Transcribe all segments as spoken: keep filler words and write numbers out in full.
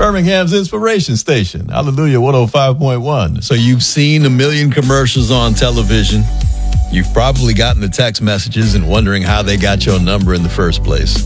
Birmingham's inspiration station. Hallelujah, one oh five point one. So you've seen a million commercials on television. You've probably gotten the text messages and wondering how they got your number in the first place.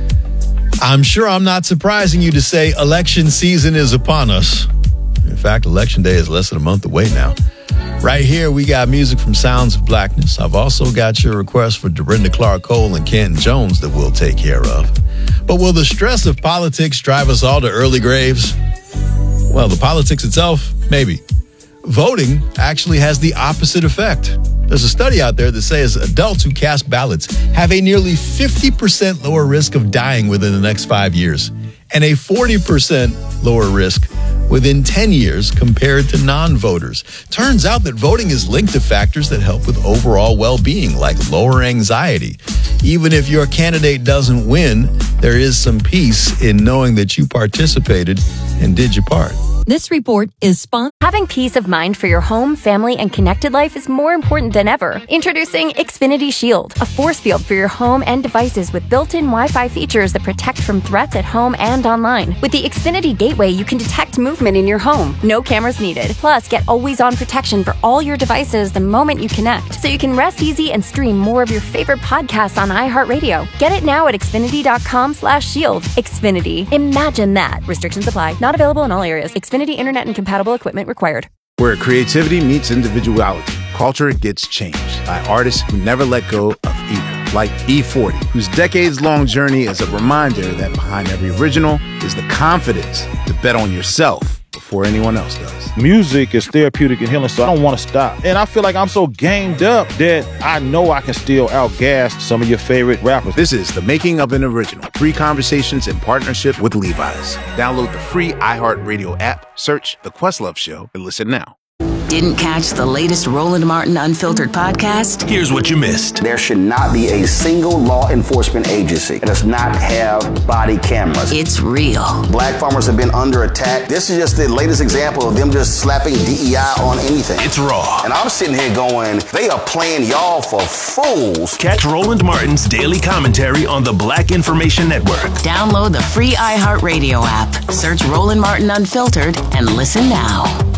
I'm sure I'm not surprising you to say election season is upon us. In fact, election day is less than a month away now. Right here, we got music from Sounds of Blackness. I've also got your request for Dorinda Clark Cole and Canton Jones that we'll take care of. But will the stress of politics drive us all to early graves? Well, the politics itself, maybe. Voting actually has the opposite effect. There's a study out there that says adults who cast ballots have a nearly fifty percent lower risk of dying within the next five years and a forty percent lower risk within ten years compared to non-voters. Turns out that voting is linked to factors that help with overall well-being, like lower anxiety. Even if your candidate doesn't win, there is some peace in knowing that you participated and did your part. This report is sponsored. Having peace of mind for your home, family, and connected life is more important than ever. Introducing Xfinity Shield, a force field for your home and devices with built-in Wi-Fi features that protect from threats at home and online. With the Xfinity Gateway, you can detect movement in your home. No cameras needed. Plus, get always-on protection for all your devices the moment you connect, so you can rest easy and stream more of your favorite podcasts on iHeartRadio. Get it now at Xfinity.com slash shield. Xfinity. Imagine that. Restrictions apply. Not available in all areas. Xfinity Internet and compatible equipment required. Where creativity meets individuality, culture gets changed by artists who never let go of either. Like E forty, whose decades-long journey is a reminder that behind every original is the confidence to bet on yourself before anyone else does. Music is therapeutic and healing, so I don't want to stop. And I feel like I'm so gamed up that I know I can still outgas some of your favorite rappers. This is The Making of an Original. Free conversations in partnership with Levi's. Download the free iHeartRadio app, search The Questlove Show, and listen now. Didn't catch the latest Roland Martin Unfiltered podcast? Here's what you missed. There should not be a single law enforcement agency that does not have body cameras. It's real. Black farmers have been under attack. This is just the latest example of them just slapping D E I on anything. It's raw. And I'm sitting here going, they are playing y'all for fools. Catch Roland Martin's daily commentary on the Black Information Network. Download the free iHeartRadio app. Search Roland Martin Unfiltered and listen now.